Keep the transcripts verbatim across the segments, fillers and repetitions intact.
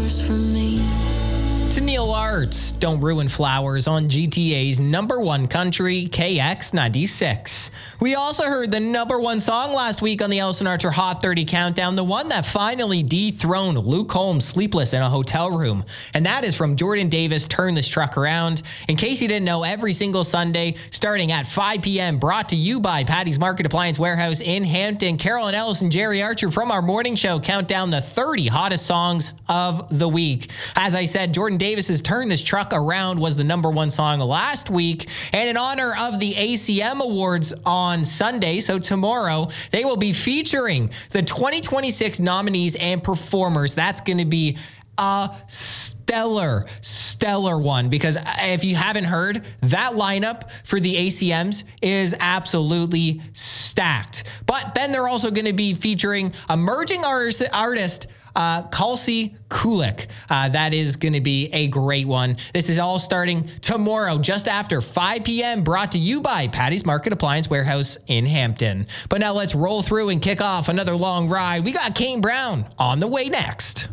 flowers for me. To Neil Arts, Don't Ruin Flowers on G T A's number one country, K X ninety-six. We also heard the number one song last week on the Ellison Archer Hot thirty Countdown, the one that finally dethroned Luke Combs' Sleepless in a Hotel Room. And that is from Jordan Davis, Turn This Truck Around. In case you didn't know, every single Sunday, starting at five p.m., brought to you by Patty's Market Appliance Warehouse in Hampton, Carolyn Ellis and Jerry Archer from our morning show count down the thirty hottest songs of the week. As I said, Jordan Davis's Turn This Truck Around was the number one song last week. And in honor of the A C M Awards on Sunday, so tomorrow, they will be featuring the twenty twenty-six nominees and performers. That's going to be a stellar, stellar one, because if you haven't heard, that lineup for the A C Ms is absolutely stacked. But then they're also going to be featuring emerging artist, artist Uh, Kelsey Kulik. Uh, that is going to be a great one. This is all starting tomorrow, just after five p.m., brought to you by Patty's Market Appliance Warehouse in Hampton. But now let's roll through and kick off another long ride. We got Kane Brown on the way next.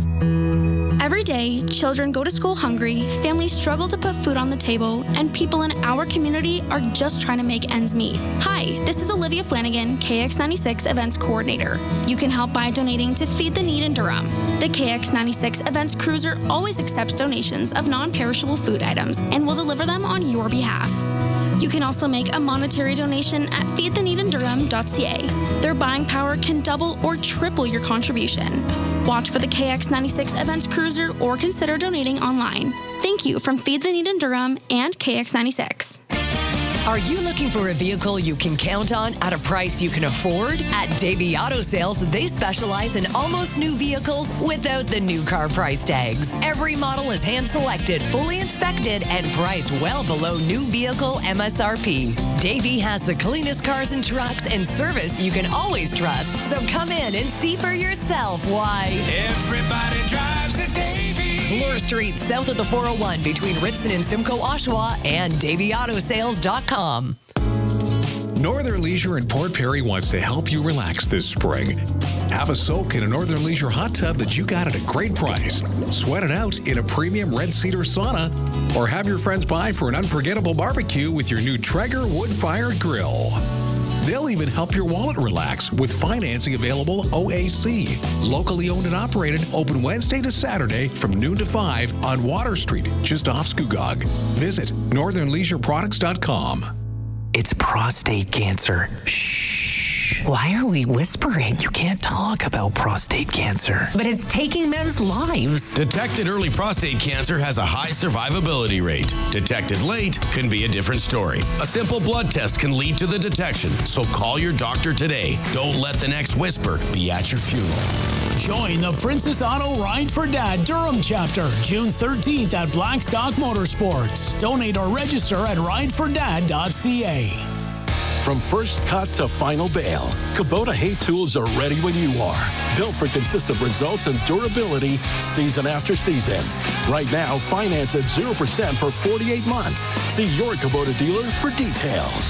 Every day, children go to school hungry, families struggle to put food on the table, and people in our community are just trying to make ends meet. Hi, this is Olivia Flanagan, K X ninety-six Events Coordinator. You can help by donating to Feed the Need in Durham. The K X ninety-six Events Cruiser always accepts donations of non-perishable food items and will deliver them on your behalf. You can also make a monetary donation at feed the need in durham dot c a. Their buying power can double or triple your contribution. Watch for the K X ninety-six Events Cruiser or consider donating online. Thank you from Feed the Need in Durham and K X ninety-six. Are you looking for a vehicle you can count on at a price you can afford? At Davey Auto Sales, they specialize in almost new vehicles without the new car price tags. Every model is hand-selected, fully inspected, and priced well below new vehicle M S R P. Davey has the cleanest cars and trucks and service you can always trust. So come in and see for yourself why everybody drives a Davey. Bloor Street, south of the four oh one, between Ritson and Simcoe, Oshawa, and davey auto sales dot com. Northern Leisure in Port Perry wants to help you relax this spring. Have a soak in a Northern Leisure hot tub that you got at a great price. Sweat it out in a premium red cedar sauna. Or have your friends by for an unforgettable barbecue with your new Traeger wood-fired grill. They'll even help your wallet relax with financing available O A C. Locally owned and operated, open Wednesday to Saturday from noon to five on Water Street, just off Scugog. Visit northern leisure products dot com. It's prostate cancer. Shh. Why are we whispering? You can't talk about prostate cancer. But it's taking men's lives. Detected early prostate cancer has a high survivability rate. Detected late can be a different story. A simple blood test can lead to the detection, so call your doctor today. Don't let the next whisper be at your funeral. Join the Princess Auto Ride for Dad Durham chapter June thirteenth at Blackstock Motorsports. Donate or register at ride for dad dot c a. From first cut to final bale, Kubota hay tools are ready when you are. Built for consistent results and durability season after season. Right now, finance at zero percent for forty-eight months. See your Kubota dealer for details.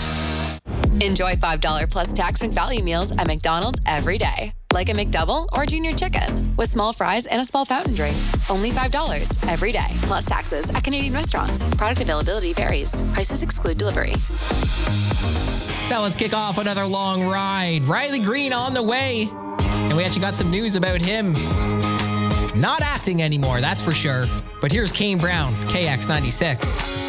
Enjoy five dollars plus tax McValue meals at McDonald's every day. Like a McDouble or Junior Chicken with small fries and a small fountain drink. Only five dollars every day, plus taxes at Canadian restaurants. Product availability varies. Prices exclude delivery. Now let's kick off another long ride. Riley Green on the way. And we actually got some news about him not acting anymore, that's for sure. But here's Kane Brown, K X ninety-six.